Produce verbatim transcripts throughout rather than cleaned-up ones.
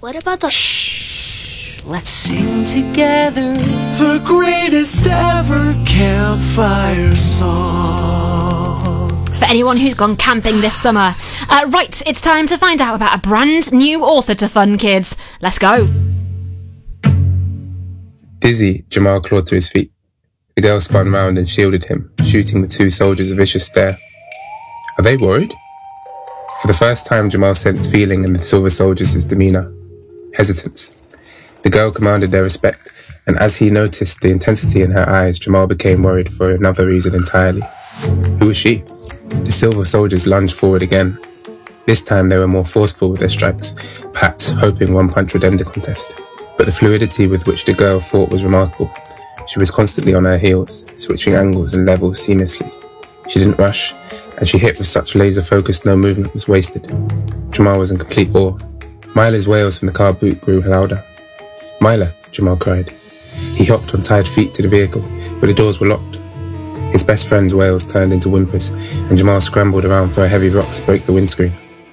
What about the... Shh, let's sing together the greatest ever campfire song. For anyone who's gone camping this summer. Uh, right, it's time to find out about a brand new author to Fun Kids. Let's go. Dizzy, Jamal clawed to his feet. The girl spun round and shielded him, shooting the two soldiers a vicious stare. Are they worried? For the first time, Jamal sensed feeling in the silver soldiers' demeanour. Hesitance. The girl commanded their respect, and as he noticed the intensity in her eyes, Jamal became worried for another reason entirely. Who was she? The silver soldiers lunged forward again. This time they were more forceful with their strikes, perhaps hoping one punch would end the contest. But the fluidity with which the girl fought was remarkable. She was constantly on her heels, switching angles and levels seamlessly. She didn't rush, and she hit with such laser focus no movement was wasted. Jamal was in complete awe. Myla's wails from the car boot grew louder. "Myla," Jamal cried. He hopped on tired feet to the vehicle, but the doors were locked. His best friend's wails turned into whimpers, and Jamal scrambled around for a heavy rock to break the windscreen.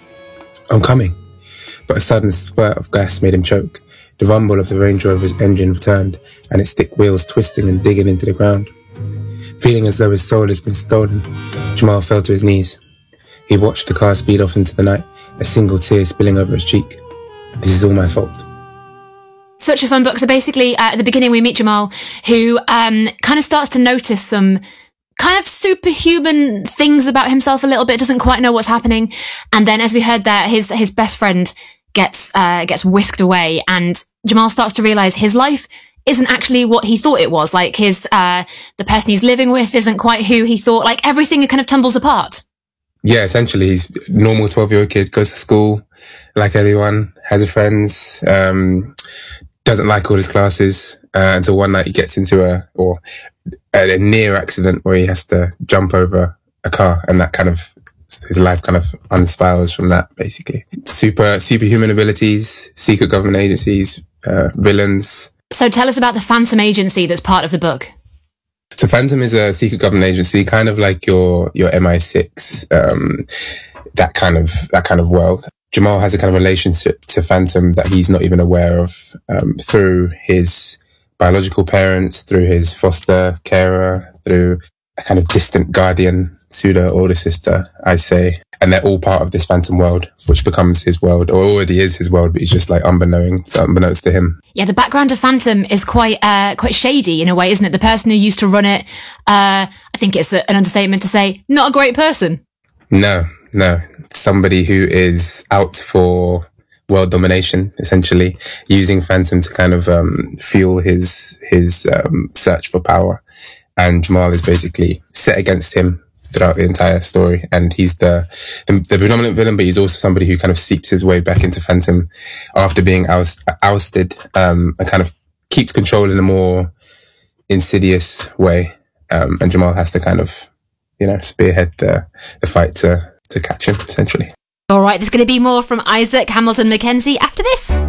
"I'm coming." But a sudden spurt of gas made him choke. The rumble of the Range Rover's engine returned, and its thick wheels twisting and digging into the ground. Feeling as though his soul had been stolen, Jamal fell to his knees. He watched the car speed off into the night, a single tear spilling over his cheek. This is all my fault. Such a fun book. So basically, uh, at the beginning, we meet Jamal, who um, kind of starts to notice some kind of superhuman things about himself a little bit, doesn't quite know what's happening. And then, as we heard there, his his best friend gets uh, gets whisked away, and Jamal starts to realise his life isn't actually what he thought it was. Like his uh, the person he's living with isn't quite who he thought. Like everything kind of tumbles apart. Yeah, essentially, he's a normal twelve-year-old kid, goes to school like everyone, has friends, um, doesn't like all his classes, uh, until one night he gets into a, or a, a near accident where he has to jump over a car, and that kind of, his life kind of unspirals from that, basically. Super, superhuman abilities, secret government agencies, uh, villains. So tell us about the Phantom Agency that's part of the book. So Phantom is a secret government agency, kind of like your, your M I six, um, that kind of, that kind of world. Jamal has a kind of relationship to Phantom that he's not even aware of, um, through his biological parents, through his foster carer, through a kind of distant guardian, pseudo older sister, I say. And they're all part of this Phantom world, which becomes his world, or already is his world, but he's just like unbeknown, so unbeknownst to him. Yeah, the background of Phantom is quite, uh, quite shady in a way, isn't it? The person who used to run it, uh, I think it's a, an understatement to say, not a great person. No, no. Somebody who is out for world domination, essentially, using Phantom to kind of, um, fuel his, his, um, search for power. And Jamal is basically set against him throughout the entire story, and he's the, the the predominant villain, but he's also somebody who kind of seeps his way back into Phantom after being oust, ousted, um, and kind of keeps control in a more insidious way. Um, and Jamal has to kind of, you know, spearhead the the fight to to catch him, essentially. All right, there's going to be more from Isaac Hamilton Mackenzie after this.